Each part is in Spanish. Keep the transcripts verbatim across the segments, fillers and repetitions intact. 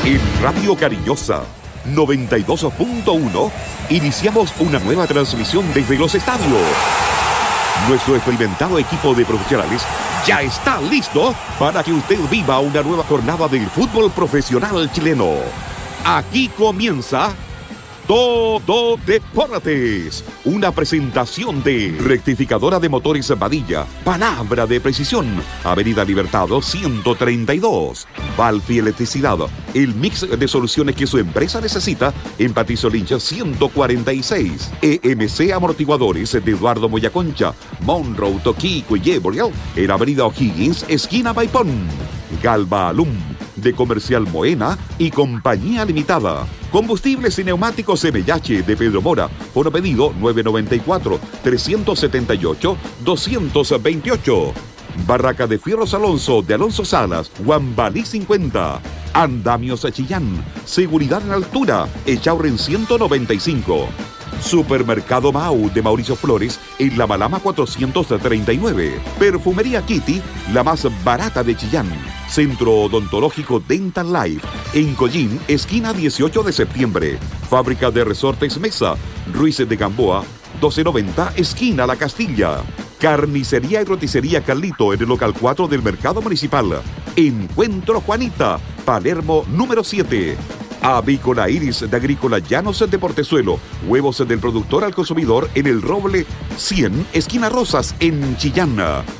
En Radio Cariñosa noventa y dos punto uno iniciamos una nueva transmisión desde los estadios. Nuestro experimentado equipo de profesionales ya está listo para que usted viva una nueva jornada del fútbol profesional chileno. Aquí comienza Todo Deportes, una presentación de Rectificadora de Motores Badilla, Palabra de Precisión, Avenida Libertado ciento treinta y dos, Valfi Electricidad, el mix de soluciones que su empresa necesita en Patricio Lynch ciento cuarenta y seis, E M C Amortiguadores de Eduardo Moyaconcha, Monroe, Toquico y Gabriel, en Avenida O'Higgins, esquina Maipón, Galva Alum, de Comercial Moena y Compañía Limitada. Combustibles y neumáticos M H de Pedro Mora. Fono pedido nueve noventa y cuatro, trescientos setenta y ocho, doscientos veintiocho. Barraca de Fierros Alonso de Alonso Salas, Guambalí cincuenta. Andamios Chillán, seguridad en altura, Echauren ciento noventa y cinco. Supermercado Mau de Mauricio Flores en La Malama cuatrocientos treinta y nueve. Perfumería Kitty, la más barata de Chillán. Centro Odontológico Dental Life en Collín, esquina dieciocho de septiembre. Fábrica de Resortes Mesa, Ruiz de Gamboa, doce noventa, esquina La Castilla. Carnicería y Roticería Carlito en el local cuatro del Mercado Municipal. Encuentro Juanita, Palermo número siete. Avícola Iris de Agrícola Llanos de Portezuelo. Huevos del productor al consumidor en el Roble cien, esquina Rosas, en Chillán.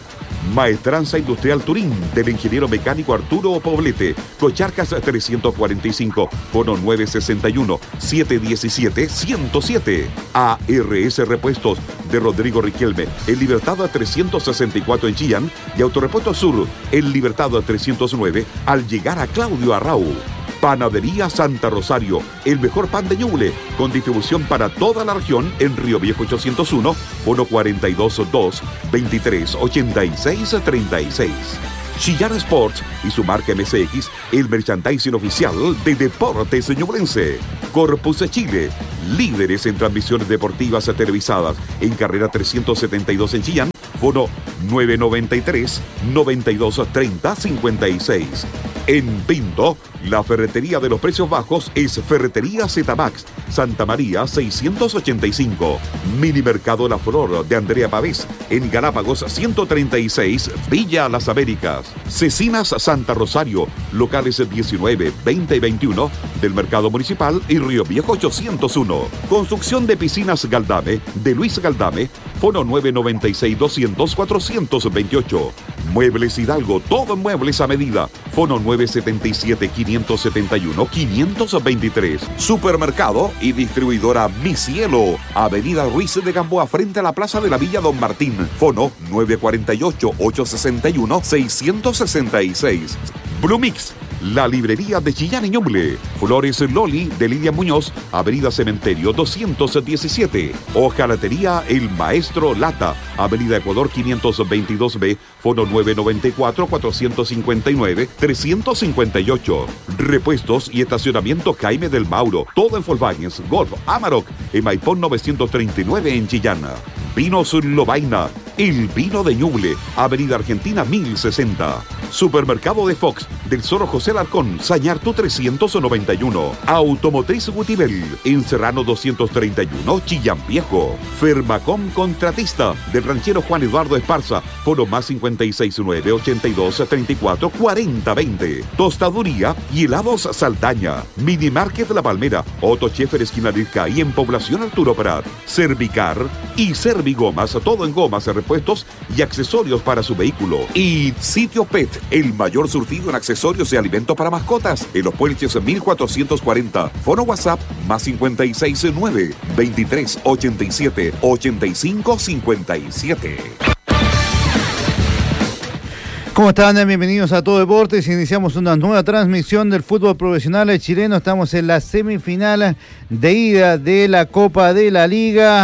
Maestranza Industrial Turín del ingeniero mecánico Arturo Poblete. Cocharcas trescientos cuarenta y cinco, fono nueve sesenta y uno, setecientos diecisiete, ciento siete. A R S Repuestos de Rodrigo Riquelme, en Libertad trescientos sesenta y cuatro en Chillán, y Autorepuesto Sur, en Libertad trescientos nueve, al llegar a Claudio Arrau. Panadería Santa Rosario, el mejor pan de Ñuble, con distribución para toda la región en Río Viejo ochocientos uno, fono cuarenta y dos dos, veintitrés ochenta y seis treinta y seis. Chillán Sports y su marca M S X, el merchandising oficial de Deportes Ñublense. Corpus Chile, líderes en transmisiones deportivas televisadas, en carrera trescientos setenta y dos en Chillán, fono nueve noventa y tres, noventa y dos treinta, cincuenta y seis. En Pinto, la ferretería de los precios bajos es Ferretería Zemax, Santa María seiscientos ochenta y cinco. Mini Mercado La Flor de Andrea Pavés, en Galápagos ciento treinta y seis, Villa Las Américas. Cecinas Santa Rosario, locales diecinueve, veinte y veintiuno del Mercado Municipal y Río Viejo ochocientos uno. Construcción de piscinas Galdame, de Luis Galdame, fono nueve noventa y seis, doscientos, cuatrocientos veintiocho. Muebles Hidalgo, todo en muebles a medida, fono nueve setenta y siete, quinientos setenta y uno, quinientos veintitrés. Supermercado y distribuidora Mi Cielo, Avenida Ruiz de Gamboa frente a la Plaza de la Villa Don Martín, fono nueve cuarenta y ocho, ochocientos sesenta y uno, seiscientos sesenta y seis. Blue Mix, la librería de Chillán y Ñuble. Flores Loli de Lidia Muñoz, Avenida Cementerio doscientos diecisiete. Hojalatería El Maestro Lata, Avenida Ecuador quinientos veintidós B, fono nueve noventa y cuatro, cuatrocientos cincuenta y nueve, trescientos cincuenta y ocho. Repuestos y estacionamiento Jaime del Mauro, todo en Volkswagen, Golf, Amarok, en Maipón novecientos treinta y nueve en Chillán. Vinos Lobaina, el vino de Ñuble, Avenida Argentina mil sesenta. Supermercado de Fox, del Zorro José Larcón, Sañartu trescientos noventa y uno. Automotriz Gutibel, en Serrano doscientos treinta y uno, Chillán Viejo. Fermacom Contratista, del ranchero Juan Eduardo Esparza, foro más cincuenta y seis nueve, ochenta y dos, treinta y cuatro, cuarenta veinte. Tostaduría y helados Saldaña. Mini Market La Palmera, Otto Scheffer esquina Lirca y en Población Arturo Prat. Servicar y Servigomas, todo en gomas, repuestos y accesorios para su vehículo. Y Sitio Pet, el mayor surtido en accesorios y alimentos para mascotas, en Los Puelches mil cuatrocientos cuarenta. Fono WhatsApp más cincuenta y seis nueve, veintitrés ochenta y siete, ochenta y cinco cincuenta y siete. ¿Cómo están? Bienvenidos a Todo Deportes. Iniciamos una nueva transmisión del fútbol profesional chileno. Estamos en la semifinal de ida de la Copa de la Liga.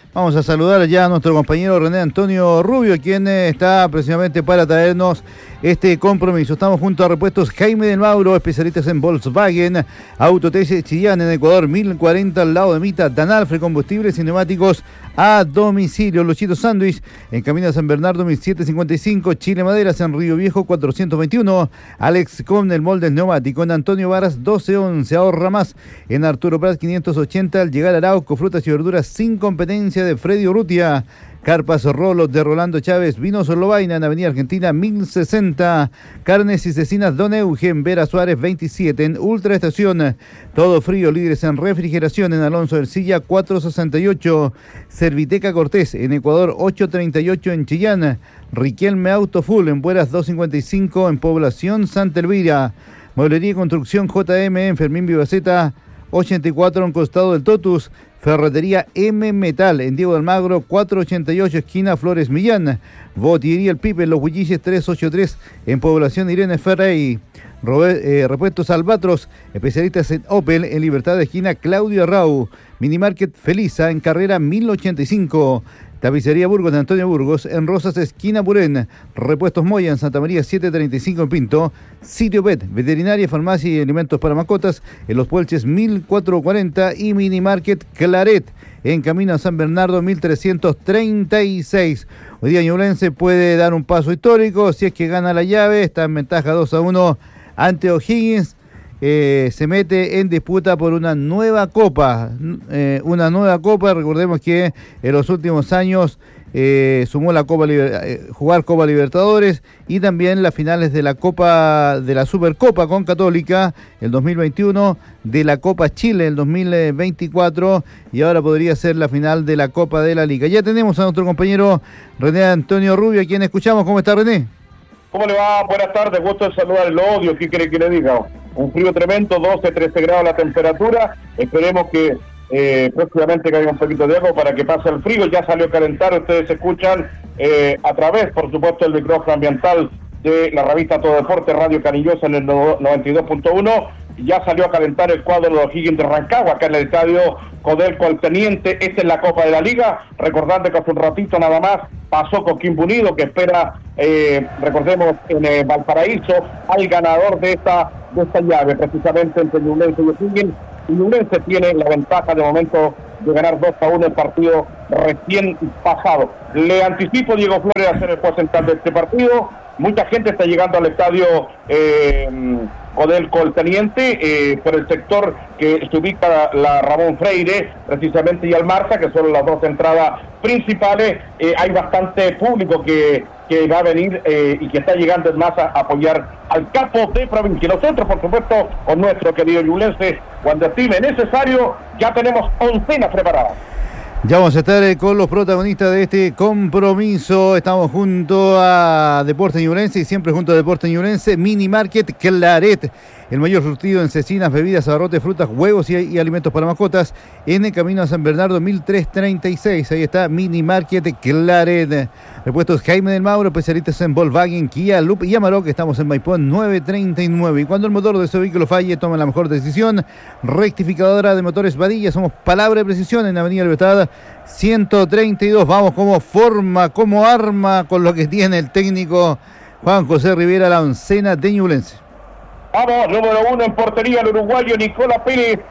Vamos a saludar ya a nuestro compañero René Antonio Rubio, quien está precisamente para traernos este compromiso. Estamos junto a Repuestos Jaime del Mauro, especialistas en Volkswagen, Autotese Chillán en Ecuador mil cuarenta al lado de Mita, Danalfre Combustibles y Neumáticos a domicilio. Luchito Sándwich en Camino a San Bernardo mil setecientos cincuenta y cinco, Chile Maderas en Río Viejo cuatrocientos veintiuno, Alex Com el molde neumático en Antonio Varas doce once, ahorra más en Arturo Prat quinientos ochenta al llegar a Arauco, frutas y verduras sin competencia de Freddy Urrutia. Carpas Rolos de Rolando Chávez, Vinos Lobaina en Avenida Argentina mil sesenta, Carnes y Cecinas Don Eugen, Vera Suárez veintisiete en Ultra Estación, Todo Frío, líderes en refrigeración en Alonso del Silla cuatrocientos sesenta y ocho, Serviteca Cortés en Ecuador ochocientos treinta y ocho en Chillán, Riquelme Auto Full en Bueras doscientos cincuenta y cinco en Población Santa Elvira, Mueblería y Construcción J M en Fermín Vivaceta ochenta y cuatro en Costado del Totus, Ferretería M Metal en Diego de Almagro cuatrocientos ochenta y ocho esquina Flores Millán, Botillería El Pipe en Los Huilliches trescientos ochenta y tres en Población Irene Ferrey, Robert, eh, Repuestos Albatros, especialistas en Opel en Libertad de esquina Claudio Arrau, Minimarket Felisa en Carrera mil ochenta y cinco, Tapicería Burgos de Antonio Burgos en Rosas esquina Purén, Repuestos Moya en Santa María setecientos treinta y cinco en Pinto, Sitio Pet, Veterinaria, Farmacia y Alimentos para Mascotas en Los Puelches mil cuatrocientos cuarenta y Minimarket Claret en Camino a San Bernardo mil trescientos treinta y seis. Hoy día Ñublense puede dar un paso histórico si es que gana la llave, está en ventaja dos a uno ante O'Higgins. Eh, se mete en disputa por una nueva copa, eh, una nueva copa. Recordemos que en los últimos años eh, sumó la Copa Liber- eh, jugar Copa Libertadores y también las finales de la Copa de la Supercopa con Católica el dos mil veintiuno, de la Copa Chile el dos mil veinticuatro y ahora podría ser la final de la Copa de la Liga. Ya tenemos a nuestro compañero René Antonio Rubio, a quien escuchamos. ¿Cómo está, René? ¿Cómo le va? Buenas tardes, gusto en saludar el odio. ¿Qué quiere que le diga? Un frío tremendo, doce, trece grados la temperatura. Esperemos que eh, próximamente caiga un poquito de agua para que pase el frío. Ya salió a calentar, ustedes escuchan eh, a través, por supuesto, el micrófono ambiental de la revista Todo Deporte, Radio Canillosa en el noventa y dos punto uno. Ya salió a calentar el cuadro de los O'Higgins de Rancagua, acá en el estadio Codelco al Teniente. Esta es la Copa de la Liga. Recordando que hace un ratito nada más pasó Coquimbo Unido, que espera, eh, recordemos, en eh, Valparaíso, al ganador de esta, de esta llave, precisamente entre Ñublense y O'Higgins. Y Ñublense tiene la ventaja de momento de ganar dos a uno el partido recién pasado. Le anticipo, Diego Flores, a ser el juez central de este partido. Mucha gente está llegando al estadio eh, Codelco el Teniente, eh, por el sector que se ubica la Ramón Freire, precisamente, y Almarza, que son las dos entradas principales. Eh, hay bastante público que, que va a venir eh, y que está llegando en masa a apoyar al capo de provincia. Nosotros, por supuesto, con nuestro querido Ñublense, cuando estime necesario, ya tenemos oncenas preparadas. Ya vamos a estar con los protagonistas de este compromiso. Estamos junto a Deportes Ñublense y siempre junto a Deportes Ñublense. Mini Market Claret, el mayor surtido en cecinas, bebidas, abarrotes, frutas, huevos y, y alimentos para mascotas en el Camino a San Bernardo mil trescientos treinta y seis. Ahí está Mini Market Claret. Repuestos Jaime del Mauro, especialistas en Volkswagen, Kia, Loop y Amarok. Estamos en Maipú novecientos treinta y nueve. Y cuando el motor de su vehículo falle, toma la mejor decisión. Rectificadora de motores Badilla. Somos palabra de precisión en Avenida Libertad ciento treinta y dos. Vamos como forma, como arma con lo que tiene el técnico Juan José Rivera, la oncena de Ñublense. Vamos, número uno en portería, el uruguayo Nicolás Pérez.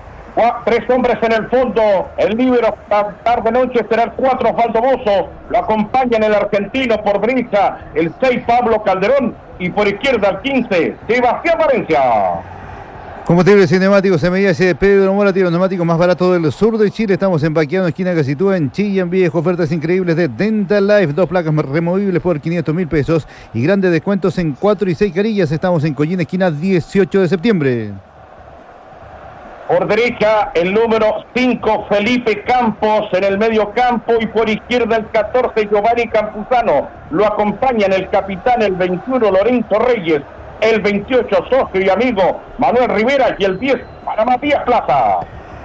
Tres hombres en el fondo. El líbero tarde-noche será el cuatro, Osvaldo Bozo. Lo acompañan el argentino por derecha, el seis, Pablo Calderón. Y por izquierda, el quince, Sebastián Valencia. Combustibles y neumáticos en medida de Pedro Mora, tiene los neumáticos más baratos del sur de Chile. Estamos en Baqueano, esquina Casitúa, en Chillán Viejo. Ofertas increíbles de Dental Life, dos placas removibles por quinientos mil pesos y grandes descuentos en cuatro y seis carillas. Estamos en Collín, esquina dieciocho de septiembre. Por derecha, el número cinco, Felipe Campos, en el medio campo, y por izquierda el catorce, Giovanni Campuzano. Lo acompañan el capitán, el veintiuno, Lorenzo Reyes, el veintiocho, socio y amigo Manuel Rivera, y el diez para Matías Plaza.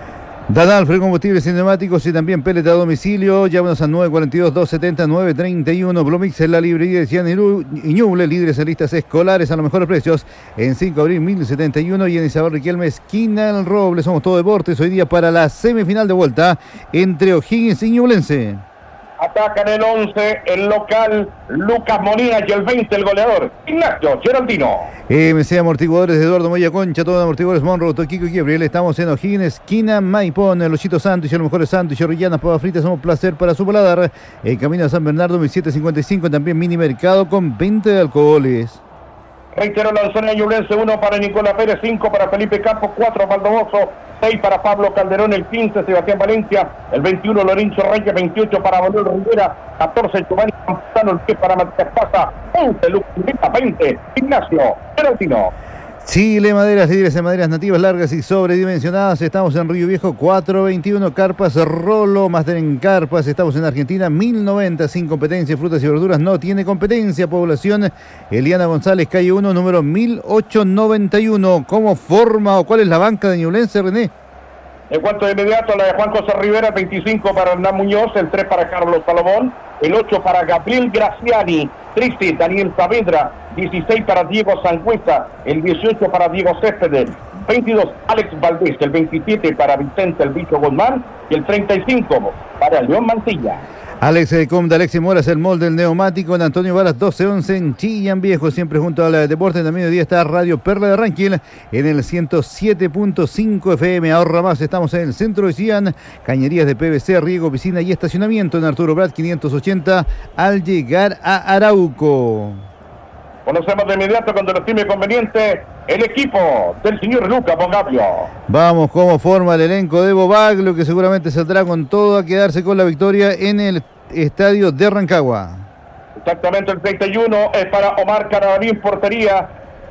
Danalfre Combustibles y Neumáticos y también pellet a domicilio. Llámanos al nueve cuatro dos, dos siete cero, nueve tres uno. Blumix en la librería de Cian y Ñuble, líderes en listas escolares a los mejores precios. En cinco de abril mil setenta y uno y en Isabel Riquelme, esquina El Roble. Somos todo deportes. Hoy día para la semifinal de vuelta entre O'Higgins y Ñublense. Atacan el once, el local, Lucas Molina, y el veinte, el goleador, Ignacio Geraldino. M C Amortiguadores de Eduardo Moya Concha, todo Amortiguadores Monroe, Toquico y Gabriel. Estamos en O'Higgins, esquina Maipón, el Luchito Santos y los mejores Santos y Orrillanas, papas fritas, somos placer para su paladar. En camino a San Bernardo, mil setecientos cincuenta y cinco, también mini mercado con venta de alcoholes. Reitero, Lanzona Ñublense, uno para Nicolás Pérez, cinco para Felipe Campos, cuatro para Valdomoso, seis para Pablo Calderón, el quince Sebastián Valencia, el veintiuno Lorenzo Reyes, veintiocho para Manuel Rivera, catorce Giovanni Campuzano, el diez para Matías Paza, once Lucas Molina, veinte Ignacio Geraldino. Chile Maderas, líderes en maderas nativas largas y sobredimensionadas. Estamos en Río Viejo cuatrocientos veintiuno, Carpas Rolo, Master en Carpas. Estamos en Argentina mil noventa, sin competencia, frutas y verduras no tiene competencia. Población Eliana González, calle uno, número mil ochocientos noventa y uno. ¿Cómo forma o cuál es la banca de Ñublense, René? En cuanto de inmediato, la de Juan José Rivera, veinticinco para Hernán Muñoz, el tres para Carlos Salomón, el ocho para Gabriel Graciani, trece Daniel Saavedra, dieciséis para Diego Sangüesa, el dieciocho para Diego Céspedes, veintidós Alex Valdés, el veintisiete para Vicente el Bicho Guzmán y el treinta y cinco para León Mancilla. Alex Com de Alexis Moras, el molde del neumático. En Antonio Varas doce once en Chillán Viejo, siempre junto al deporte. También hoy día está Radio Perla de Ranquil en el ciento siete punto cinco F M. Ahorra más, estamos en el centro de Chillán. Cañerías de P V C, riego, piscina y estacionamiento en Arturo Prat quinientos ochenta al llegar a Arauco. Conocemos de inmediato, cuando lo estime conveniente, el equipo del señor Lucas Bogaglio. Vamos, cómo forma el elenco de Bogaglio, que seguramente saldrá con todo a quedarse con la victoria en el estadio de Rancagua. Exactamente, el treinta y uno es para Omar Carabalín, portería.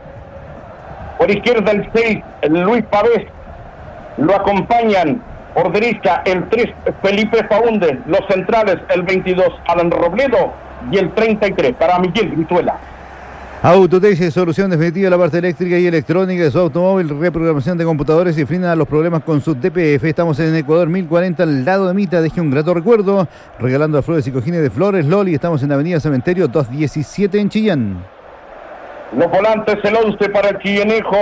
Por izquierda el seis, Luis Pavés. Lo acompañan por derecha el tres, Felipe Faúndez. Los centrales, el veintidós, Alan Robledo. Y el treinta y tres para Miguel Brizuela. Autotech, solución definitiva de la parte eléctrica y electrónica de su automóvil, reprogramación de computadores y frena los problemas con su D P F. Estamos en Ecuador mil cuarenta al lado de Mita. Deje un grato recuerdo regalando a flores y cojines de Flores Loli. Estamos en Avenida Cementerio doscientos diecisiete en Chillán. Los volantes, el once para el chillanejo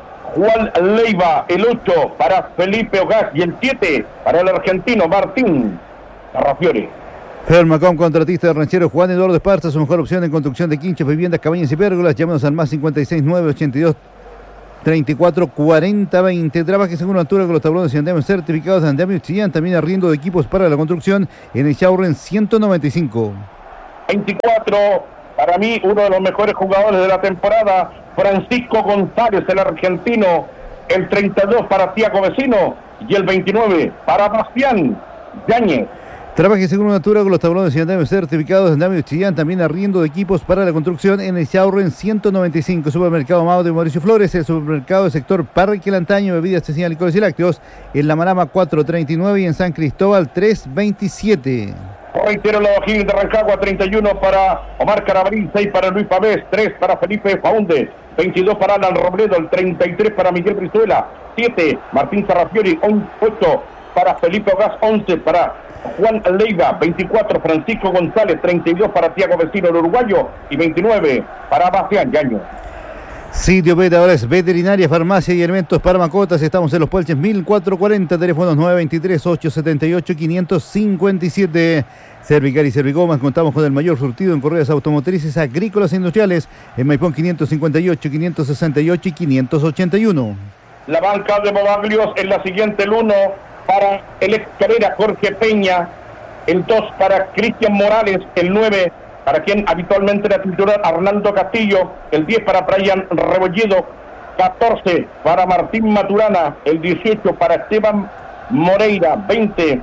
Juan Leiva, el ocho para Felipe Ogaz y el siete para el argentino Martín Carrafiore. Fermacom, contratista de ranchero Juan Eduardo Esparza, su mejor opción en construcción de quinchos, viviendas, cabañas y pérgolas. Llámanos al más cincuenta y seis nueve ochenta y dos treinta y cuatro cuarenta veinte. Trabaje según altura con los tablones y andamios certificados de Andamios Chillán. También arriendo de equipos para la construcción en el Chaurren ciento noventa y cinco. veinticuatro, para mí uno de los mejores jugadores de la temporada, Francisco González, el argentino. El treinta y dos para Tiago Vecino y el veintinueve para Bastián Yáñez. Trabaje según altura con los tablones y andamios certificados de Andamios Chillán. También arriendo de equipos para la construcción en el Chaurren ciento noventa y cinco. Supermercado Mao de Mauricio Flores, el supermercado del sector Parque El Antaño, bebidas, especiales, licores y lácteos. En La Marama cuatrocientos treinta y nueve y en San Cristóbal trescientos veintisiete. Reitero, la O'Higgins de Rancagua, treinta y uno para Omar Carabalín, seis para Luis Pavés, tres para Felipe Faúndez, veintidós para Alan Robledo, el treinta y tres para Miguel Brizuela, siete Martín Carrafiore, ocho para Felipe Ogaz, once para Juan Leiva, veinticuatro Francisco González, treinta y dos para Tiago Vecino, el uruguayo, y veintinueve para Bastián Yaño. Sitio Pet ahora es veterinaria, farmacia y alimentos para mascotas. Estamos en Los Puelches mil cuatrocientos cuarenta, teléfonos nueve veintitrés, ochocientos setenta y ocho, quinientos cincuenta y siete. Cervicar y Cervicomas, contamos con el mayor surtido en correas automotrices, agrícolas e industriales en Maipón quinientos cincuenta y ocho, quinientos sesenta y ocho y quinientos ochenta y uno. La banca de Bogaglios es la siguiente: el uno para el ex Carrera Jorge Peña, el dos para Cristian Morales, el nueve para quien habitualmente era titular Arnaldo Castillo, el diez para Brian Rebolledo, catorce para Martín Maturana, el dieciocho para Esteban Moreira, veinte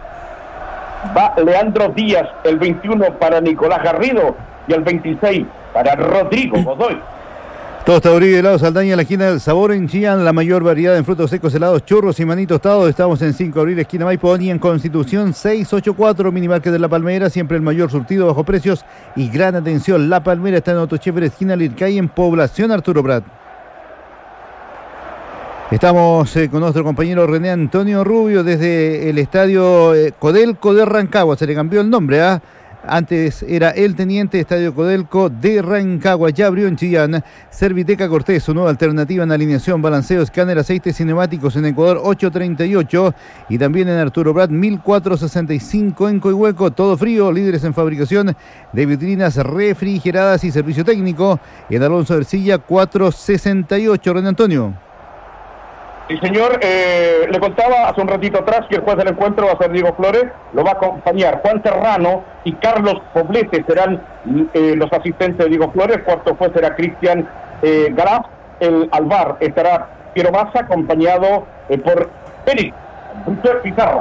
va Leandro Díaz, el veintiuno para Nicolás Garrido y el veintiséis para Rodrigo Godoy. Tostaduría de helados Saldaña, en la esquina del Sabor en Chillán, la mayor variedad en frutos secos, helados, churros y maní tostados. Estamos en cinco de abril, esquina Maipón, y en Constitución seiscientos ochenta y cuatro, Minimarket de La Palmera, siempre el mayor surtido, bajo precios y gran atención. La Palmera está en Autochever, esquina Lircay, en Población Arturo Prat. Estamos eh, con nuestro compañero René Antonio Rubio desde el estadio eh, Codelco de Rancagua. Se le cambió el nombre, ¿ah? ¿eh? Antes era el Teniente, Estadio Codelco de Rancagua. Ya abrió en Chillán. Serviteca Cortés, su nueva alternativa en alineación, balanceo, escáner, aceites cinemáticos en Ecuador ochocientos treinta y ocho. Y también en Arturo Prat mil cuatrocientos sesenta y cinco en Coihueco. Todo frío, líderes en fabricación de vitrinas refrigeradas y servicio técnico. En Alonso de Ercilla cuatrocientos sesenta y ocho. René Antonio. Sí, señor, eh, le contaba hace un ratito atrás que el juez del encuentro va a ser Diego Flores, lo va a acompañar Juan Serrano y Carlos Poblete serán eh, los asistentes de Diego Flores. Cuarto juez será Cristian eh, Garaf. El albar estará Piero Massa, acompañado eh, por Eric Pizarro.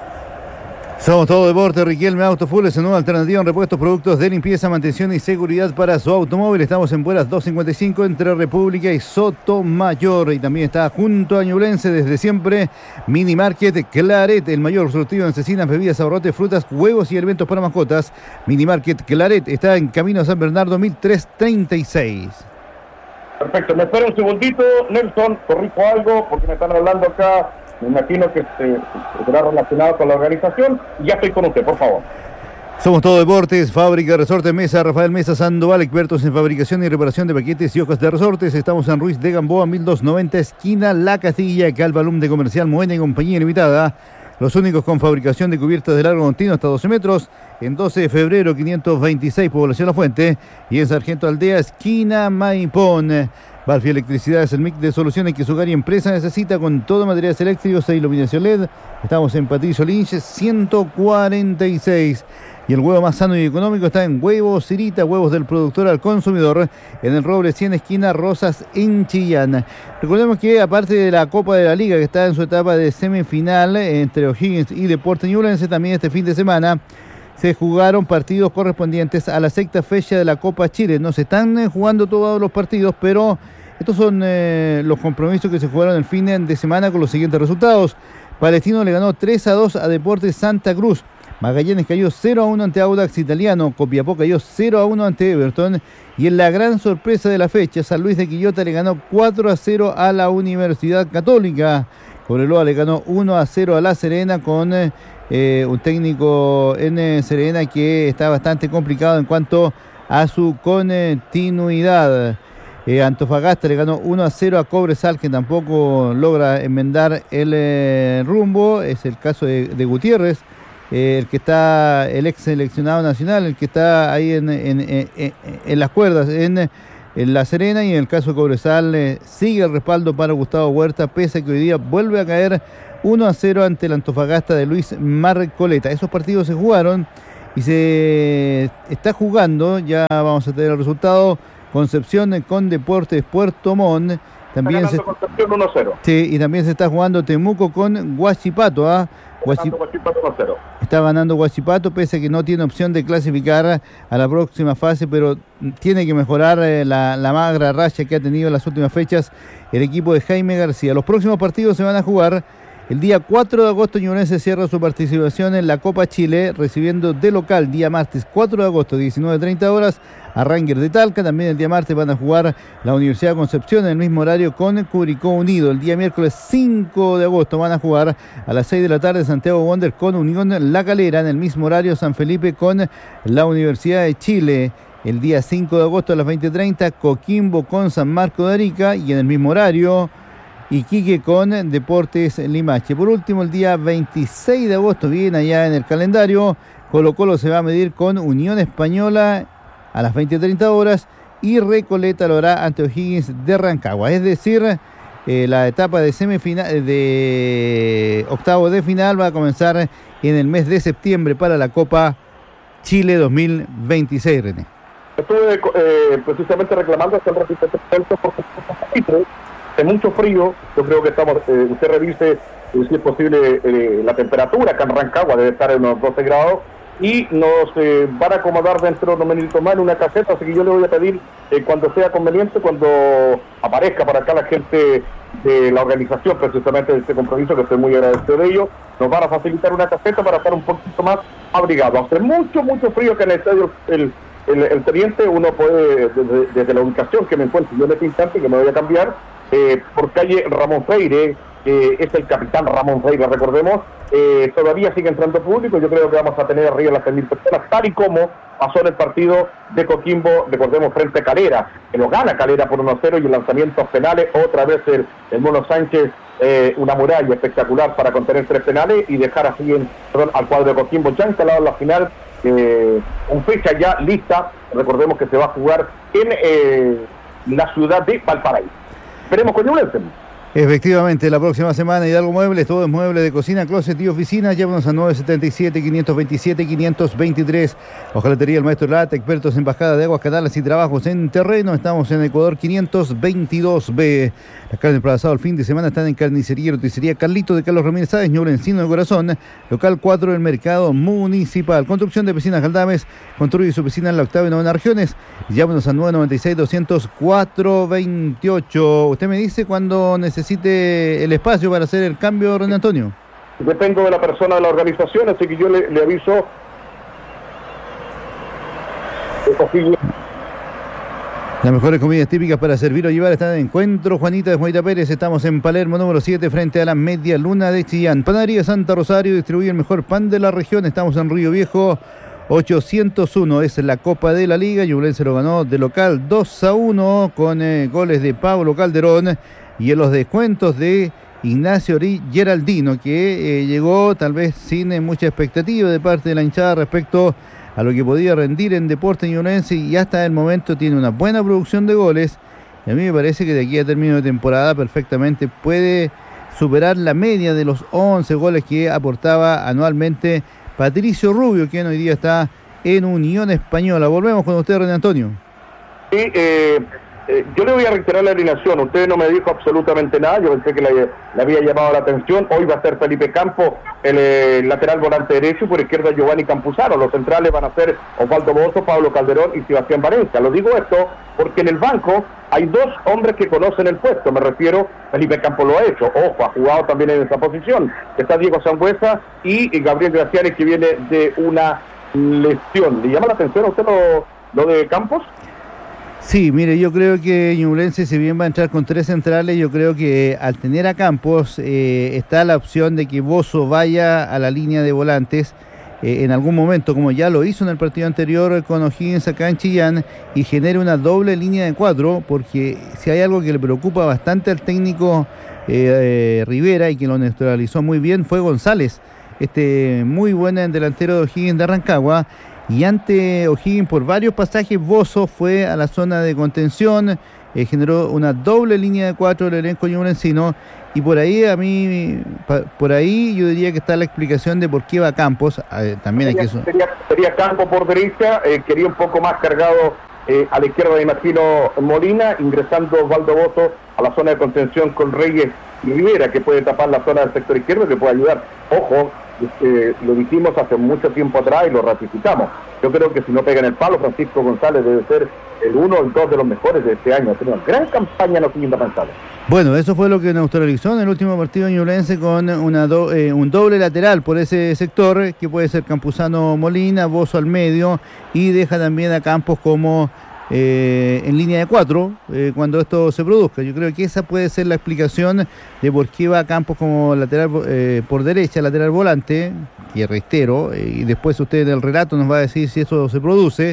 Somos Todo Deporte. Riquelme Autofull es una nueva alternativa en repuestos, productos de limpieza, mantención y seguridad para su automóvil. Estamos en Buenas doscientos cincuenta y cinco entre República y Sotomayor. Y también está junto a Ñublense desde siempre Mini Market Claret, el mayor surtido en cecinas, bebidas, abarrotes, frutas, huevos y alimentos para mascotas. Mini Market Claret está en camino a San Bernardo mil trescientos treinta y seis. Perfecto, me espera un segundito, Nelson, corrijo algo porque me están hablando acá. Me imagino que se, será relacionado con la organización. Ya estoy con usted, por favor. Somos Todo Deportes, fábrica de resortes Mesa, Rafael Mesa Sandoval, expertos en fabricación y reparación de paquetes y hojas de resortes. Estamos en Ruiz de Gamboa, mil doscientos noventa, esquina La Castilla, Calvalum de Comercial Moena y Compañía Limitada. Los únicos con fabricación de cubiertas de largo continuo hasta doce metros. En doce de febrero, quinientos veintiséis, Población La Fuente. Y en Sargento Aldea, esquina Maipón. Balfi Electricidad es el mix de soluciones que su hogar y empresa necesita, con todo materiales eléctricos e iluminación L E D. Estamos en Patricio Lynch ciento cuarenta y seis. Y el huevo más sano y económico está en Huevos Cirita, huevos del productor al consumidor, en el Roble cien, esquina Rosas, en Chillán. Recordemos que aparte de la Copa de la Liga, que está en su etapa de semifinal entre O'Higgins y Deportes Ñublense, también este fin de semana se jugaron partidos correspondientes a la sexta fecha de la Copa Chile. No se están eh, jugando todos los partidos, pero estos son eh, los compromisos que se jugaron el fin de semana con los siguientes resultados. Palestino le ganó tres a dos a Deportes Santa Cruz. Magallanes cayó cero a uno ante Audax Italiano. Copiapó cayó cero a uno ante Everton. Y en la gran sorpresa de la fecha, San Luis de Quillota le ganó cuatro a cero a la Universidad Católica. Cobreloa le ganó uno a cero a La Serena, con eh, un técnico en Serena que está bastante complicado en cuanto a su continuidad. Eh, Antofagasta le ganó uno a cero a Cobresal, que tampoco logra enmendar el eh, rumbo. Es el caso de, de Gutiérrez, eh, el que está, el ex seleccionado nacional, el que está ahí en, en, en, en, en las cuerdas, en, en La Serena. Y en el caso de Cobresal eh, sigue el respaldo para Gustavo Huerta, pese a que hoy día vuelve a caer uno a cero ante el Antofagasta de Luis Marcoleta. Esos partidos se jugaron y se está jugando, ya vamos a tener el resultado. Concepción con Deportes Puerto Montt. También está se, Concepción uno a cero. Sí, y también se está jugando Temuco con Huachipato. ¿ah? Huachi, Huachipato uno a cero. Está ganando Huachipato, pese a que no tiene opción de clasificar a la próxima fase, pero tiene que mejorar eh, la, la magra racha que ha tenido en las últimas fechas el equipo de Jaime García. Los próximos partidos se van a jugar. El día cuatro de agosto, Ñublense cierra su participación en la Copa Chile, recibiendo de local día martes cuatro de agosto, diecinueve treinta horas, a Rangers de Talca. También el día martes van a jugar la Universidad de Concepción en el mismo horario con Curicó Unido. El día miércoles cinco de agosto van a jugar a las seis de la tarde Santiago Wander con Unión La Calera. En el mismo horario San Felipe con la Universidad de Chile. El día cinco de agosto a las veinte treinta Coquimbo con San Marco de Arica. Y en el mismo horario Iquique con Deportes Limache. Por último, el día veintiséis de agosto, bien allá en el calendario, Colo Colo se va a medir con Unión Española a las veinte treinta horas y Recoleta lo hará ante O'Higgins de Rancagua. Es decir, eh, la etapa de semifinal, de octavo de final, va a comenzar en el mes de septiembre para la Copa Chile dos mil veintiséis, René. Estuve eh, precisamente reclamando hasta el ratito porque hace mucho frío. Yo creo que estamos, eh, usted revise eh, si es posible eh, la temperatura acá en Rancagua, debe estar en unos doce grados, y nos eh, van a acomodar dentro de unos minutos más en una caseta, así que yo le voy a pedir eh, cuando sea conveniente, cuando aparezca para acá la gente de la organización precisamente de este compromiso, que estoy muy agradecido de ellos, nos van a facilitar una caseta para estar un poquito más abrigados. Hace mucho, mucho frío que en el estadio el el, el teniente, uno puede, desde, desde la ubicación que me encuentro yo en este instante, que me voy a cambiar, eh, por calle Ramón Freire, que es el capitán Ramón Freire, recordemos, eh, todavía sigue entrando público. Yo creo que vamos a tener arriba las tres mil personas, tal y como pasó en el partido de Coquimbo, recordemos, frente a Calera, que lo gana Calera por uno a cero, y en lanzamientos penales, otra vez el, el Mono Sánchez, eh, una muralla espectacular para contener tres penales y dejar así en, perdón, al cuadro de Coquimbo ya instalado en la final, eh, con fecha ya lista. Recordemos que se va a jugar en eh, la ciudad de Valparaíso. Esperemos con Ñublense. Efectivamente, la próxima semana Hidalgo Muebles, todo es mueble de cocina, closet y oficina. Llámanos a nueve siete siete, cinco dos siete, cinco dos tres. Hojalatería El Maestro Lata, expertos en bajada de aguas, canales y trabajos en terreno. Estamos en Ecuador quinientos veintidós B. Las carnes para asado el fin de semana están en Carnicería y Roticería Carlito de Carlos Ramírez Sáez, Ñuble, Encino de Corazón, local cuatro del Mercado Municipal. Construcción de piscinas Galdames, construye su piscina en la octava y novena regiones. Llámanos a nueve nueve seis, dos cero cero, cuatro dos ocho. Usted me dice cuando necesite el espacio para hacer el cambio, René Antonio. Dependo de la persona de la organización, así que yo le, le aviso. Las mejores comidas típicas para servir o llevar están en Encuentro Juanita de Juanita Pérez. Estamos en Palermo número siete, frente a la Media Luna de Chillán. Panadería Santa Rosario distribuye el mejor pan de la región. Estamos en Río Viejo ochocientos uno. Es la Copa de la Liga. Ñublense lo ganó de local dos a uno con eh, goles de Pablo Calderón y en los descuentos de Ignacio Geraldino, que eh, llegó tal vez sin eh, mucha expectativa de parte de la hinchada respecto a lo que podía rendir en Deportes Ñublense, y hasta el momento tiene una buena producción de goles. Y a mí me parece que de aquí a término de temporada perfectamente puede superar la media de los once goles que aportaba anualmente Patricio Rubio, quien hoy día está en Unión Española. Volvemos con usted, René Antonio. Sí, eh, eh, yo le voy a reiterar la alineación. Usted no me dijo absolutamente nada. Yo pensé que le, le había llamado la atención. Hoy va a ser Felipe Campo, el eh, lateral volante derecho, y por izquierda Giovanni Campuzano. Los centrales van a ser Osvaldo Bozo, Pablo Calderón y Sebastián Valencia. Lo digo esto porque en el banco hay dos hombres que conocen el puesto. Me refiero, Felipe Campo lo ha hecho. Ojo, ha jugado también en esa posición. Está Diego Sangüesa y, y Gabriel Graciani, que viene de una lesión. ¿Le llama la atención a usted lo, lo de Campos? Sí, mire, yo creo que Ñublense, si bien va a entrar con tres centrales, yo creo que al tener a Campos eh, está la opción de que Bozo vaya a la línea de volantes eh, en algún momento, como ya lo hizo en el partido anterior con O'Higgins acá en Chillán, y genere una doble línea de cuatro, porque si hay algo que le preocupa bastante al técnico eh, eh, Rivera, y que lo neutralizó muy bien, fue González, este muy buen delantero de O'Higgins de Rancagua. Y ante O'Higgins, por varios pasajes, Bozo fue a la zona de contención, eh, generó una doble línea de cuatro del elenco ñublencino, y por ahí a mí, pa, por ahí yo diría que está la explicación de por qué va Campos. Eh, también sería, hay que... sería, sería Campo por derecha, eh, quería un poco más cargado eh, a la izquierda de Imagino Molina, ingresando Osvaldo Bozo a la zona de contención con Reyes y Rivera, que puede tapar la zona del sector izquierdo, que puede ayudar. Ojo, Eh, lo dijimos hace mucho tiempo atrás y lo ratificamos. Yo creo que si no pega en el palo, Francisco González debe ser el uno o el dos de los mejores de este año. Ha tenido una gran campaña en los O'Higgins de Rancagua. Bueno, eso fue lo que neutralizó en el último partido ñublense con una do, eh, un doble lateral por ese sector, que puede ser Campuzano Molina, Bozo al medio, y deja también a Campos como Eh, en línea de cuatro eh, cuando esto se produzca. Yo creo que esa puede ser la explicación de por qué va Campos como lateral eh, por derecha, lateral volante, que reitero, eh, y después usted en el relato nos va a decir si eso se produce.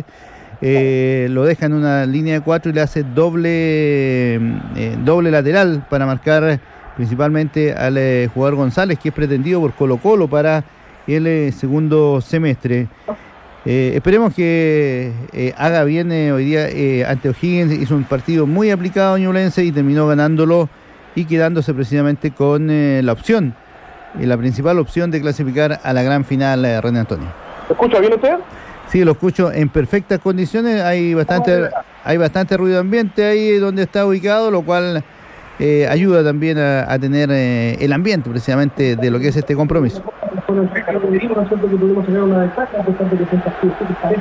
Eh, lo deja en una línea de cuatro y le hace doble eh, doble lateral para marcar principalmente al eh, jugador González, que es pretendido por Colo Colo para el eh, segundo semestre. Eh, esperemos que eh, haga bien eh, hoy día eh, ante O'Higgins. Hizo un partido muy aplicado ñublense y terminó ganándolo y quedándose precisamente con eh, la opción, eh, la principal opción de clasificar a la gran final, eh, René Antonio. ¿Lo escucha bien usted? Sí, lo escucho en perfectas condiciones. Hay bastante, hay bastante ruido ambiente ahí donde está ubicado, lo cual eh, ayuda también a, a tener eh, el ambiente precisamente de lo que es este compromiso. Bueno, el nosotros que pudimos tener una ventaja, a pesar de que siempre parece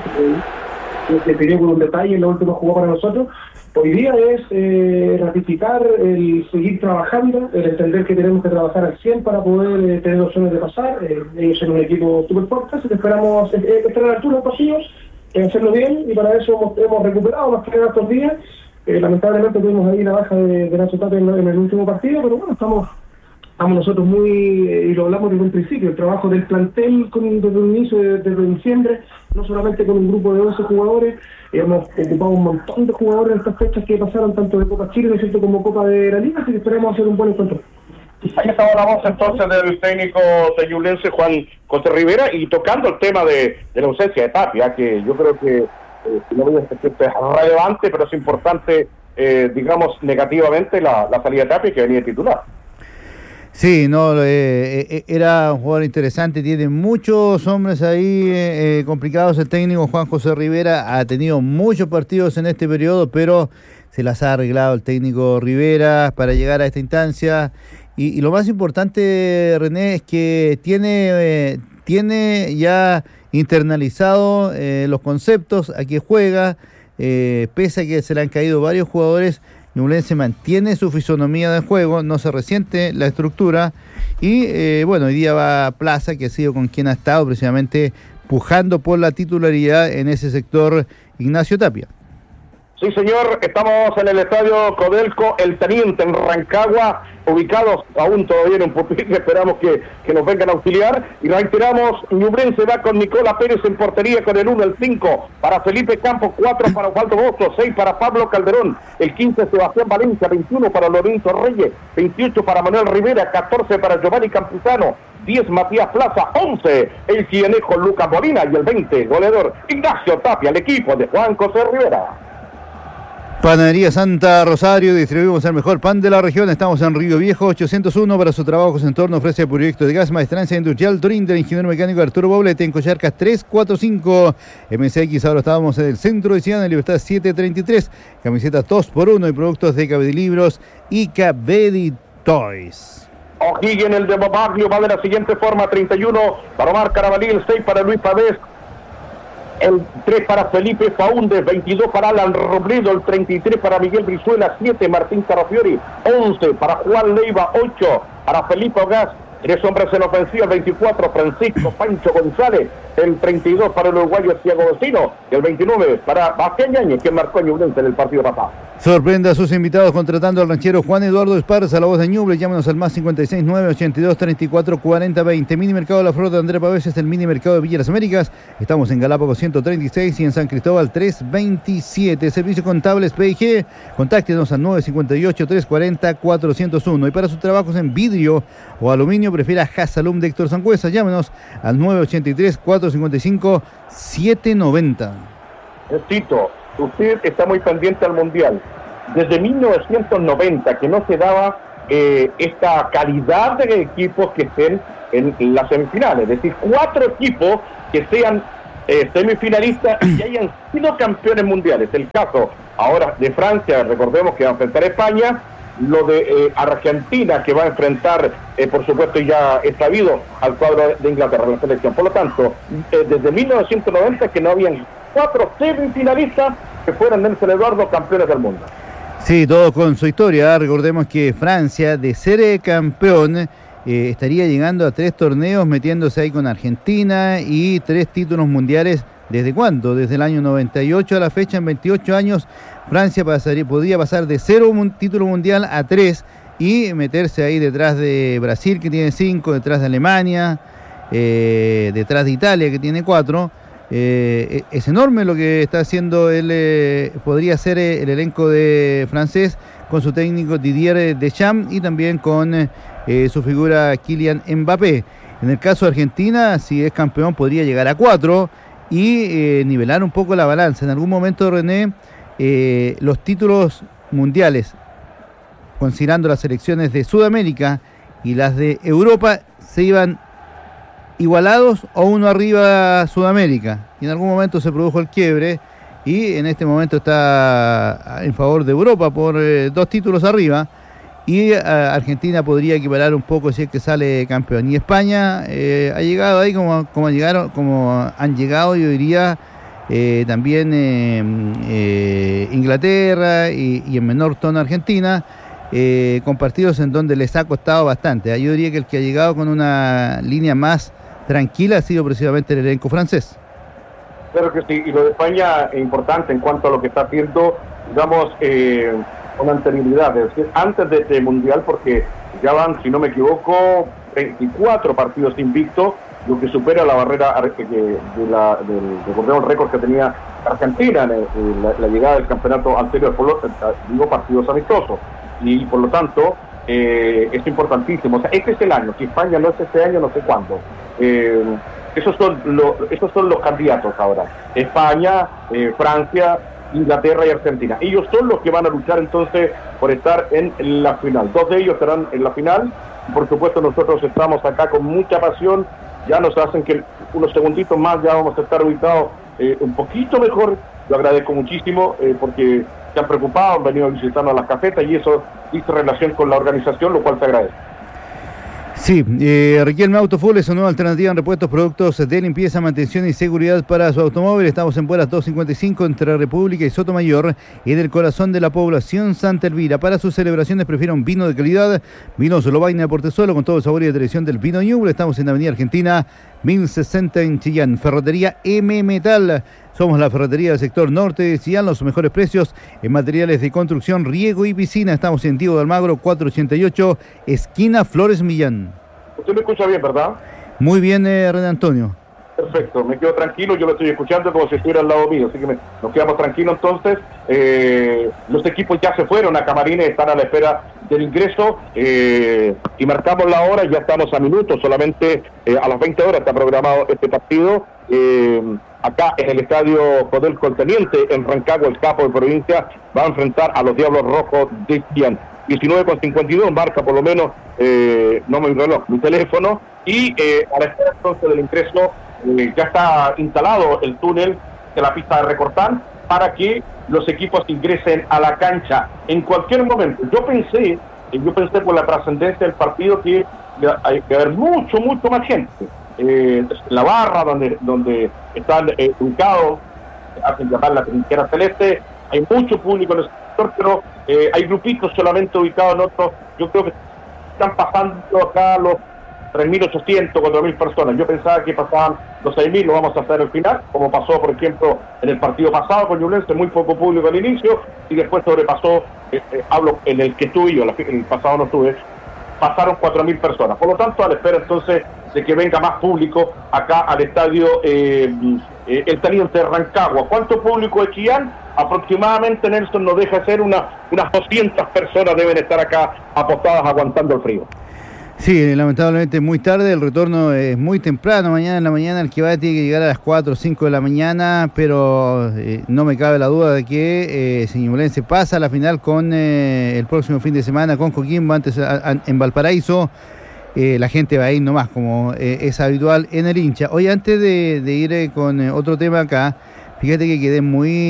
que se pidió con un detalle en la última jugada para nosotros. Hoy día es eh, ratificar el seguir trabajando, el entender que tenemos que trabajar al cien para poder eh, tener opciones de pasar. Eh, ellos son un equipo súper fuerte, así que esperamos eh, estar a la altura de los pasillos en hacerlo bien, y para eso hemos, hemos recuperado más que nada estos días. Eh, lamentablemente tuvimos ahí la baja de, de Nacho Tapia en, en el último partido, pero bueno, estamos estamos nosotros muy, eh, y lo hablamos desde un principio, el trabajo del plantel con, desde el inicio, de, desde diciembre, no solamente con un grupo de once jugadores, eh, hemos ocupado un montón de jugadores en estas fechas que pasaron tanto de Copa Chile, ¿no es cierto?, como Copa de la Liga, así que esperemos hacer un buen encuentro. Ahí estaba la voz entonces del técnico teyulense Juan José Rivera, y tocando el tema de, de la ausencia de Tapia, que yo creo que eh, no voy a decir que es relevante, pero es importante, eh, digamos, negativamente la, la salida de Tapia, que venía titular. Sí, no, eh, eh, era un jugador interesante, tiene muchos hombres ahí eh, complicados. El técnico Juan José Rivera ha tenido muchos partidos en este periodo, pero se las ha arreglado el técnico Rivera para llegar a esta instancia. Y, y lo más importante, René, es que tiene, eh, tiene ya internalizado eh, los conceptos, a qué juega, eh, pese a que se le han caído varios jugadores. Ñublense mantiene su fisonomía de juego, no se resiente la estructura, y eh, bueno, hoy día va a Plaza, que ha sido con quien ha estado precisamente pujando por la titularidad en ese sector, Ignacio Tapia. Sí, señor, estamos en el estadio Codelco El Teniente en Rancagua, ubicados aún todavía en un pupitre, esperamos que, que nos vengan a auxiliar, y reiteramos, Ñublense va con Nicola Pérez en portería con el uno, el cinco para Felipe Campos, cuatro para Osvaldo Bustos, seis para Pablo Calderón, el quince Sebastián Valencia, veintiuno para Lorenzo Reyes, veintiocho para Manuel Rivera, catorce para Giovanni Campuzano, diez Matías Plaza, once el cinejo Lucas Molina, y el veinte goleador Ignacio Tapia, el equipo de Juan José Rivera. Panadería Santa Rosario, distribuimos el mejor pan de la región. Estamos en Río Viejo, ochocientos uno. Para su trabajo en torno ofrece el proyecto de gas, maestranza industrial, Turín del ingeniero mecánico Arturo Boblete, en Collarcas tres cuatro cinco. M S X, ahora estábamos en el centro de Ciudad, en Libertad setecientos treinta y tres. Camisetas dos por uno y productos de Cabedilibros y Cabeditoys. O'Higgins, el de Babaglio, va de la siguiente forma: treinta y uno para Omar Carabalí, el seis para Luis Pavés, el tres para Felipe Faúndez, veintidós para Alan Robledo, el treinta y tres para Miguel Brizuela, siete Martín Carrafiori, once para Juan Leiva, ocho para Felipe Ogaz, tres hombres en ofensiva, el veinticuatro Francisco Pancho González, el treinta y dos para el uruguayo Thiago Vecino, y el veintinueve para Bastián Ñañez, quien marcó Ñublense en el partido pasado. Sorprenda a sus invitados contratando al ranchero Juan Eduardo Esparza, la voz de Ñuble. Llámenos al más cincuenta y seis nueve ochenta y dos treinta y cuatro cuarenta veinte. Mini Mercado de la Flor de André Pavés es el Mini Mercado de Villa Las Américas. Estamos en Galápagos ciento treinta y seis y en San Cristóbal trescientos veintisiete. Servicios contables P I G. Contáctenos al nueve cincuenta y ocho trescientos cuarenta cuatrocientos uno. Y para sus trabajos en vidrio o aluminio, prefiera Hasalum de Héctor Sangüesa. Llámenos al nueve ochenta y tres cuatrocientos cincuenta y cinco setecientos noventa. Tito, usted está muy pendiente al Mundial. Desde mil novecientos noventa que no se daba eh, esta calidad de equipos que estén en, en las semifinales, es decir, cuatro equipos que sean eh, semifinalistas y hayan sido campeones mundiales. El caso ahora de Francia, recordemos que va a enfrentar a España, lo de eh, Argentina, que va a enfrentar, eh, por supuesto, ya es sabido, al cuadro de Inglaterra, la selección. Por lo tanto, eh, desde mil novecientos noventa que no habían cuatro semifinalistas que fueran Nelson Eduardo campeones del mundo. Sí, todo con su historia. Recordemos que Francia, de ser campeón, eh, estaría llegando a tres torneos, metiéndose ahí con Argentina, y tres títulos mundiales. ¿Desde cuándo? Desde el año noventa y ocho a la fecha, en veintiocho años, Francia pasaría, podría pasar de cero un título mundial a tres y meterse ahí detrás de Brasil, que tiene cinco, detrás de Alemania, eh, detrás de Italia, que tiene cuatro. Eh, es enorme lo que está haciendo él, eh, podría ser eh, el elenco de francés, con su técnico Didier Deschamps y también con eh, su figura Kylian Mbappé. En el caso de Argentina, si es campeón, podría llegar a cuatro y eh, nivelar un poco la balanza. En algún momento, René, eh, los títulos mundiales, considerando las selecciones de Sudamérica y las de Europa, se iban igualados o uno arriba Sudamérica, y en algún momento se produjo el quiebre y en este momento está en favor de Europa por eh, dos títulos arriba, y eh, Argentina podría equiparar un poco si es que sale campeón, y España eh, ha llegado ahí como, como, llegaron, como han llegado, yo diría, eh, también eh, eh, Inglaterra y, y en menor tono Argentina, eh, con partidos en donde les ha costado bastante. Yo diría que el que ha llegado con una línea más tranquila ha sido precisamente el elenco francés. Claro que sí, y lo de España es importante en cuanto a lo que está haciendo, digamos, eh, con anterioridad, es decir, antes de este Mundial, porque ya van, si no me equivoco, veinticuatro partidos invictos, lo que supera la barrera de, de la, del, recordemos el récord que tenía Argentina en, el, en la, la llegada del campeonato anterior, por lo, digo, partidos amistosos, y por lo tanto eh, es importantísimo. O sea, este es el año, si España no es este año, no sé cuándo. Eh, esos son, lo, esos son los candidatos ahora, España, eh, Francia, Inglaterra y Argentina. Ellos son los que van a luchar entonces por estar en la final. Dos de ellos estarán en la final. Por supuesto, nosotros estamos acá con mucha pasión. Ya nos hacen que unos segunditos más ya vamos a estar ubicados eh, un poquito mejor. Lo agradezco muchísimo eh, porque se han preocupado, han venido visitando a las cafetas y eso hizo relación con la organización, lo cual te agradezco. Sí, eh, Riquelme Autofull es una nueva alternativa en repuestos, productos de limpieza, mantención y seguridad para su automóvil. Estamos en Buenas doscientos cincuenta y cinco entre República y Sotomayor, en el corazón de la población Santa Elvira. Para sus celebraciones prefiera un vino de calidad, Vinos Lobaina de Portezuelo, con todo el sabor y la tradición del vino Ñuble. Estamos en Avenida Argentina mil sesenta en Chillán. Ferretería M Metal. Somos la ferretería del sector norte de Chillán, los mejores precios en materiales de construcción, riego y piscina. Estamos en Diego de Almagro, cuatrocientos ochenta y ocho, esquina Flores Millán. Usted me escucha bien, ¿verdad? Muy bien, eh, René Antonio. Perfecto, me quedo tranquilo, yo lo estoy escuchando como si estuviera al lado mío, así que me, nos quedamos tranquilos entonces. Eh, los equipos ya se fueron a camarines, están a la espera del ingreso eh, y marcamos la hora, ya estamos a minutos, solamente eh, a las veinte horas está programado este partido. Eh, acá en el estadio Codelco El Teniente, en Rancagua, el capo de provincia va a enfrentar a los Diablos Rojos de Chillán. diecinueve con cincuenta y dos, marca por lo menos, eh, no me reloj, mi teléfono, y eh, a la espera entonces del ingreso eh, ya está instalado el túnel de la pista de Recortán para que los equipos ingresen a la cancha en cualquier momento. Yo pensé, yo pensé por la trascendencia del partido que hay que haber mucho, mucho más gente. Eh, la barra donde, donde están eh, ubicados, hacen llamar la trinchera celeste, hay mucho público en el sector, pero eh, hay grupitos solamente ubicados en otros. Yo creo que están pasando acá los tres mil ochocientos, cuatro mil personas. Yo pensaba que pasaban los seis mil, lo vamos a hacer al final, como pasó por ejemplo en el partido pasado con Ñublense, muy poco público al inicio y después sobrepasó, eh, eh, hablo en el que estuve yo, en el pasado no estuve, pasaron cuatro mil personas. Por lo tanto, a la espera entonces de que venga más público acá al estadio eh, eh, El Teniente de Rancagua. ¿Cuánto público de Chillán? Aproximadamente, Nelson, nos deja ser una, unas doscientas personas deben estar acá apostadas aguantando el frío. Sí, lamentablemente muy tarde, el retorno es muy temprano, mañana en la mañana el que va tiene que llegar a las cuatro o cinco de la mañana, pero eh, no me cabe la duda de que eh, si Ñublense pasa a la final con eh, el próximo fin de semana con Coquimbo antes a, a, en Valparaíso, eh, la gente va a ir nomás como eh, es habitual en el hincha. Hoy antes de, de ir eh, con eh, otro tema acá, fíjate que quedé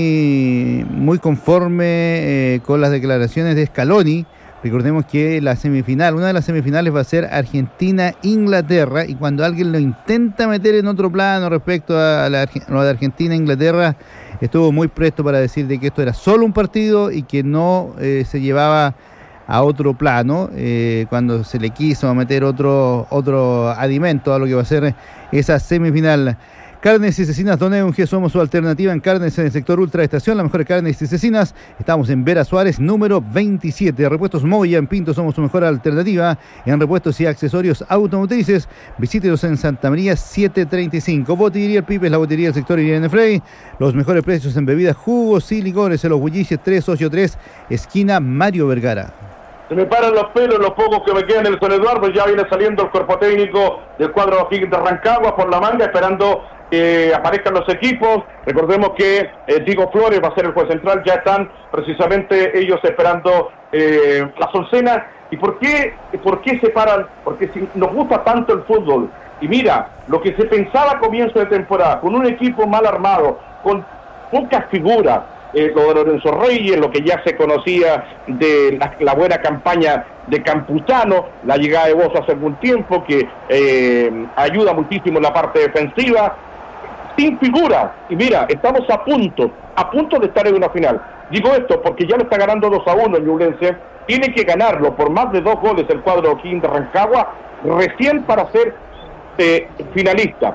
muy, muy conforme eh, con las declaraciones de Scaloni. Recordemos que la semifinal, una de las semifinales va a ser Argentina-Inglaterra, y cuando alguien lo intenta meter en otro plano respecto a la, lo de Argentina-Inglaterra, estuvo muy presto para decir de que esto era solo un partido y que no eh, se llevaba a otro plano, eh, cuando se le quiso meter otro, otro adimento a lo que va a ser esa semifinal. Carnes y Cecinas Don Eunge, somos su alternativa en carnes en el sector Ultraestación, la mejor carnes y cecinas. Estamos en Vera Suárez, número veintisiete. Repuestos Moya en Pinto, somos su mejor alternativa en repuestos y accesorios automotrices. Visítenos en Santa María setecientos treinta y cinco. Botillería El Pipe es la botillería del sector Irene Frey. Los mejores precios en bebidas, jugos y licores en los Bulliches trescientos ochenta y tres, esquina Mario Vergara. Se me paran los pelos, los pocos que me quedan en el San Eduardo. Ya viene saliendo el cuerpo técnico del cuadro de Rancagua por la manga, esperando que aparezcan los equipos. Recordemos que eh, Diego Flores va a ser el juez central. Ya están precisamente ellos esperando eh, las oncenas. ¿Y por qué, por qué se paran? Porque si nos gusta tanto el fútbol. Y mira, lo que se pensaba a comienzo de temporada, con un equipo mal armado, con pocas figuras, Eh, lo de Lorenzo Reyes, lo que ya se conocía de la, la buena campaña de Campuzano, la llegada de Bozo hace algún tiempo, que eh, ayuda muchísimo en la parte defensiva, sin figura. Y mira, estamos a punto, a punto de estar en una final. Digo esto porque ya lo está ganando dos a uno el Ñublense, tiene que ganarlo por más de dos goles el cuadro O'Higgins de Rancagua, recién para ser eh, finalista.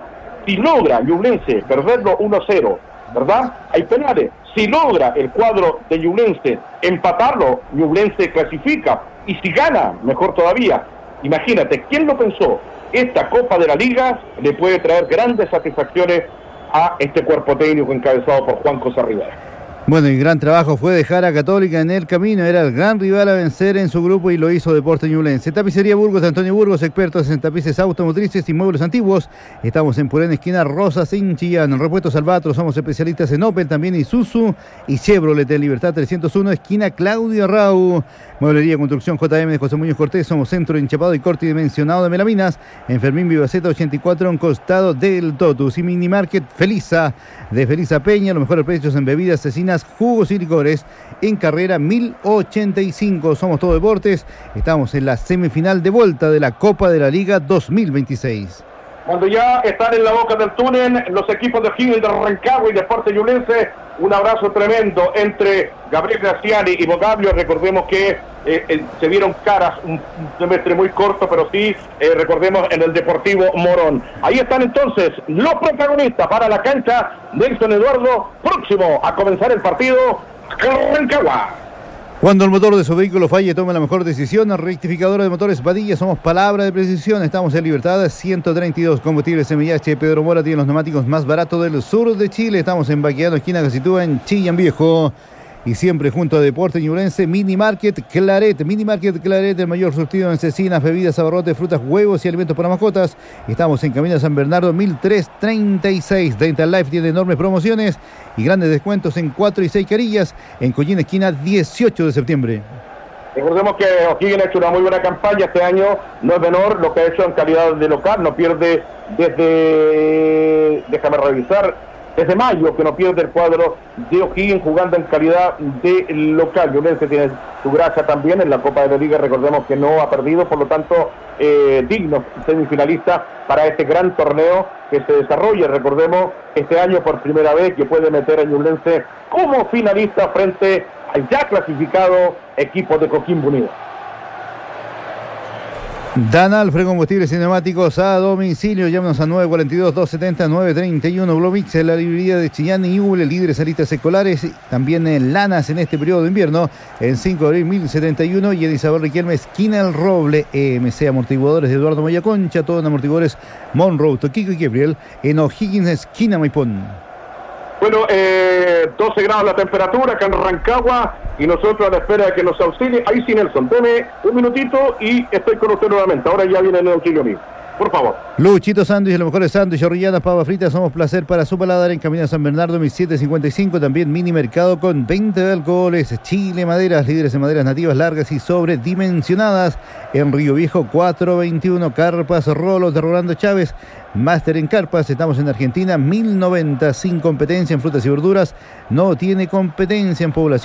Si logra Ñublense perderlo uno a cero, ¿verdad? Hay penales. Si logra el cuadro de Ñublense empatarlo, Ñublense clasifica. Y si gana, mejor todavía. Imagínate, ¿quién lo pensó? Esta Copa de la Liga le puede traer grandes satisfacciones a este cuerpo técnico encabezado por Juan José Rivera. Bueno, y gran trabajo fue dejar a Católica en el camino, era el gran rival a vencer en su grupo y lo hizo Deportes Ñublense. Tapicería Burgos de Antonio Burgos, expertos en tapices automotrices y muebles antiguos. Estamos en Purén, esquina Rosas, en Chillán. En Repuestos Albatros somos especialistas en Opel, también Isuzu y Chevrolet en Libertad trescientos uno, esquina Claudio Rau. Mueblería Construcción J M de José Muñoz Cortés, somos centro enchapado y corte dimensionado de melaminas. En Fermín Vivaceta ochenta y cuatro, a un costado del Totus. Y Mini Market Felisa, de Felisa Peña, los mejores precios en bebidas, cecinas, jugos y licores, en carrera mil ochenta y cinco. Somos Todo Deportes, estamos en la semifinal de vuelta de la Copa de la Liga dos mil veintiséis. Cuando ya están en la boca del túnel los equipos de Higgins, de Rancagua y Deportes Ñublense, un abrazo tremendo entre Gabriel Graciani y Bogaglio. Recordemos que eh, eh, se vieron caras un, un semestre muy corto, pero sí, eh, recordemos, en el Deportivo Morón. Ahí están entonces los protagonistas para la cancha. Nelson Eduardo, próximo a comenzar el partido, Rancagua. Cuando el motor de su vehículo falle, tome la mejor decisión. Rectificadora de motores Padilla, somos palabra de precisión. Estamos en Libertad ciento treinta y dos. Combustibles M H. Pedro Mora tiene los neumáticos más baratos del sur de Chile. Estamos en Baqueano, esquina que se sitúa en Chillán Viejo. Y siempre junto a Deportes Ñublense, Mini Market Claret. Mini Market Claret, el mayor surtido en cecinas, bebidas, abarrotes, frutas, huevos y alimentos para mascotas. Estamos en Camino de San Bernardo, mil trescientos treinta y seis. Dental Life tiene enormes promociones y grandes descuentos en cuatro y seis carillas. En Collín, esquina dieciocho de septiembre. Recordemos que O'Higgins ha hecho una muy buena campaña este año, no es menor lo que ha hecho en calidad de local, no pierde desde, déjame revisar, desde mayo que no pierde el cuadro de O'Higgins jugando en calidad de local. Ñublense tiene su gracia también en la Copa de la Liga, recordemos que no ha perdido, por lo tanto eh, digno semifinalista para este gran torneo que se desarrolla. Recordemos este año por primera vez que puede meter a Ñublense como finalista frente al ya clasificado equipo de Coquimbo Unido. Danalfre Combustibles Cinemáticos a domicilio. Llámenos a nueve cuatro dos, dos siete cero, nueve tres uno. Glomix en la librería de Chillán y Uble, líderes en listas escolares. También en Lanas en este periodo de invierno. En cinco de abril mil setenta y uno. Y en Isabel Riquelme, esquina El Roble. E M C Amortiguadores de Eduardo Moya Concha. Todo en amortiguadores Monroe, Toquico y Gabriel. En O'Higgins, esquina Maipón. Bueno, eh, doce grados la temperatura acá en Rancagua y nosotros a la espera de que nos auxilie. Ahí sí, Nelson, deme un minutito y estoy con usted nuevamente. Ahora ya viene el auxilio mío. Por favor. Luchito Sándwich, los mejores sándwiches, orrillanas, papas fritas, somos placer para su paladar en Camino de San Bernardo, mil setecientos cincuenta y cinco. También mini mercado con veinte de alcoholes. Chile Maderas, líderes en maderas nativas largas y sobredimensionadas. En Río Viejo, cuatrocientos veintiuno. Carpas Rolos de Rolando Chávez. Máster en Carpas, estamos en Argentina, mil noventa, sin competencia en frutas y verduras. No tiene competencia en población.